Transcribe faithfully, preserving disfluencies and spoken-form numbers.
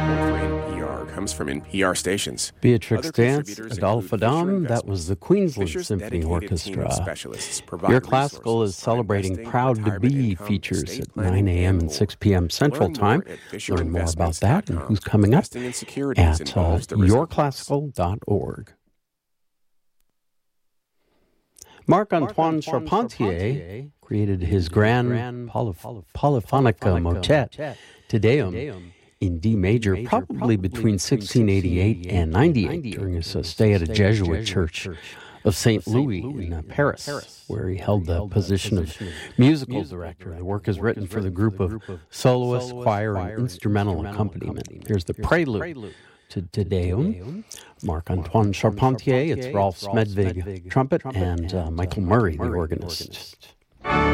for N P R comes from N P R stations. Beatrix Dance, Adolphe Adam, that was the Queensland Symphony Orchestra. Your Classical is celebrating Proud to Be features at nine a.m. and six p.m. Central Time. Learn more about that and who's coming up at uh, your classical dot org. Marc-Antoine Charpentier created his grand polyph- polyphonica motet, Te Deum, in D major, probably between sixteen eighty-eight and ninety-eight during his uh, stay at a Jesuit church of Saint Louis in uh, Paris, where he held the position of musical director. The work is written for the group of soloists, choir, and instrumental accompaniment. Here's the prelude to Te Deum. Marc-Antoine Charpentier, it's Rolf Smedvig, trumpet, and uh, Michael Murray, the organist.